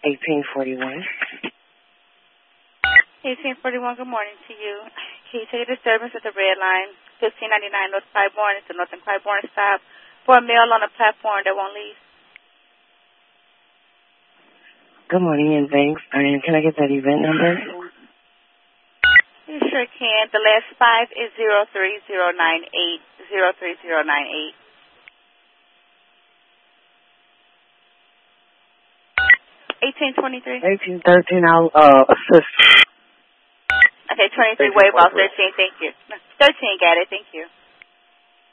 1841. 1841, good morning to you. Can you take a disturbance at the red line, 1599 North Clybourne? It's the North Clybourne stop for a male on a platform that won't leave. Good morning and thanks. And can I get that event number? You sure can. The last 5 is 03098. 03098. 1823. 1813, I'll assist. Okay, 23 wave off 13, thank you. 13, got it, thank you.